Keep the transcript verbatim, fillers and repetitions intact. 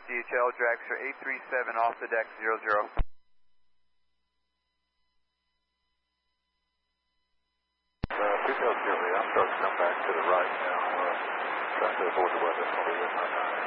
D H L, dragster eight three seven off the deck, zero zero. Uh, two tails gently, I'm starting to come back to the right now. Uh, trying to avoid the weather. I'll be with my nine.